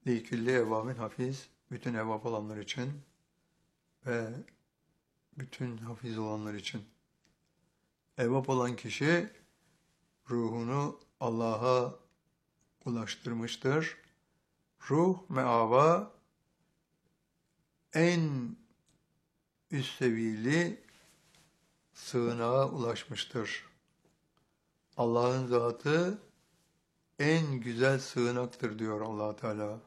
Likülli evamin hafiz, bütün evap olanlar için ve bütün hafiz olanlar için. Evap olan kişi ruhunu Allah'a ulaştırmıştır. Ruh meava en üst seviyeli sığınağa ulaşmıştır. Allah'ın zatı en güzel sığınaktır diyor Allah Teala.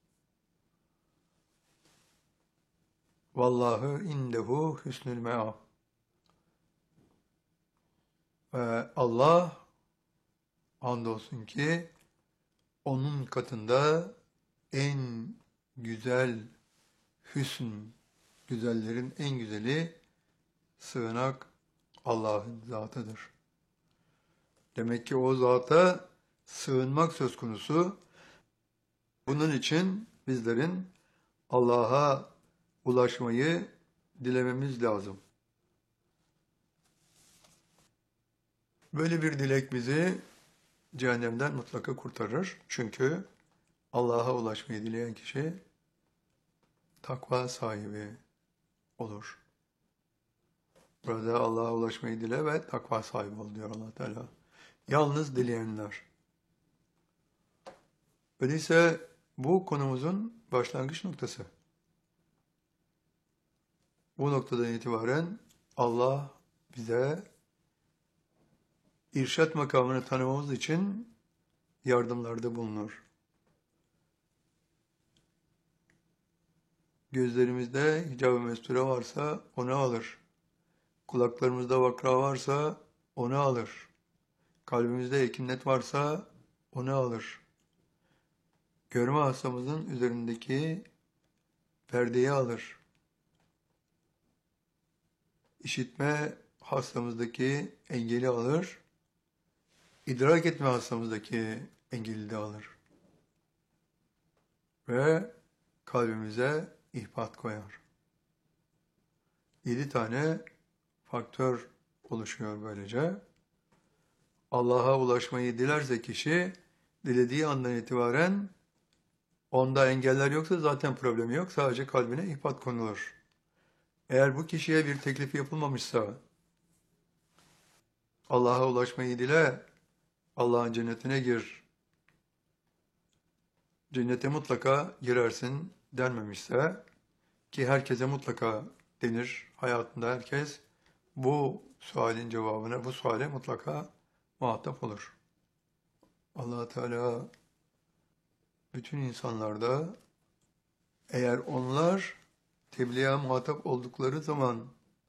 Vallahu indehu hüsnül me'ab. Ve Allah andolsun ki onun katında en güzel hüsn, güzellerin en güzeli sığınak Allah'ın zatıdır. Demek ki o zata sığınmak söz konusu. Bunun için bizlerin Allah'a ulaşmayı dilememiz lazım. Böyle bir dilek bizi cehennemden mutlaka kurtarır. Çünkü Allah'a ulaşmayı dileyen kişi takva sahibi olur. Burada Allah'a ulaşmayı dile ve takva sahibi ol diyor Allah Teala. Yalnız dileyenler. Öyleyse bu konumuzun başlangıç noktası. Bu noktadan itibaren Allah bize irşat makamını tanımamız için yardımlarda bulunur. Gözlerimizde hicab-ı mesture varsa onu alır. Kulaklarımızda vakra varsa onu alır. Kalbimizde ekinnet varsa onu alır. Görme hastamızın üzerindeki perdeyi alır. İşitme hastamızdaki engeli alır. İdrak etme hastamızdaki engeli de alır. Ve kalbimize ihbat koyar. 7 tane faktör oluşuyor böylece. Allah'a ulaşmayı dilerse kişi, dilediği andan itibaren onda engeller yoksa zaten problemi yok. Sadece kalbine ihbat konulur. Eğer bu kişiye bir teklif yapılmamışsa, Allah'a ulaşmayı dile, Allah'ın cennetine gir, cennete mutlaka girersin denmemişse, ki herkese mutlaka denir, hayatında herkes bu sualin cevabına, bu suale mutlaka muhatap olur. Allah Teala bütün insanlarda eğer onlar tebliğe muhatap oldukları zaman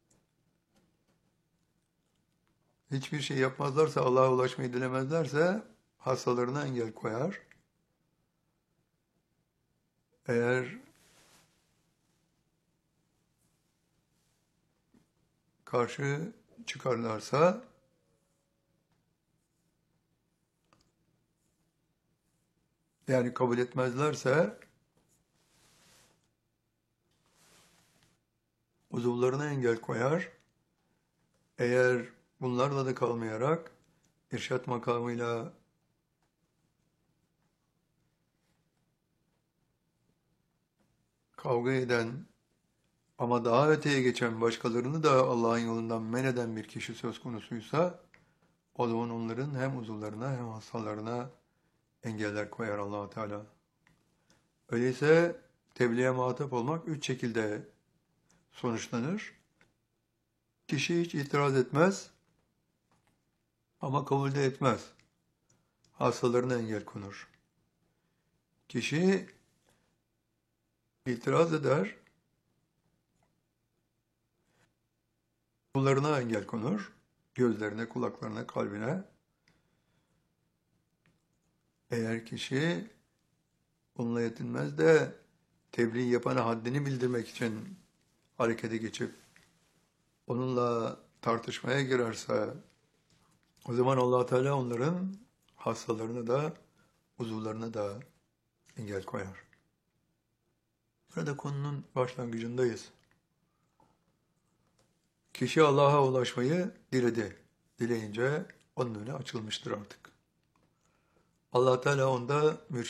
hiçbir şey yapmazlarsa, Allah'a ulaşmayı dilemezlerse hastalarına engel koyar. Eğer karşı çıkarlarsa yani kabul etmezlerse uzuvlarına engel koyar. Eğer bunlarla da kalmayarak irşat makamıyla kavga eden ama daha öteye geçen başkalarını da Allah'ın yolundan men eden bir kişi söz konusuysa o zaman onların hem uzuvlarına hem hastalarına engeller koyar Allah-u Teala. Öyleyse tebliğe muhatap olmak 3 şekilde sonuçlanır. Kişi hiç itiraz etmez ama kabul de etmez. Hastalarına engel konur. Kişi itiraz eder, kullarına engel konur, gözlerine, kulaklarına, kalbine. Eğer kişi bununla yetinmez de tebliğ yapana haddini bildirmek için harekete geçip onunla tartışmaya girerse o zaman Allah Teala onların hastalarına da uzuvlarına da engel koyar. Burada konunun başlangıcındayız. Kişi Allah'a ulaşmayı diledi. Dileyince onun önü açılmıştır artık. Allah Teala onda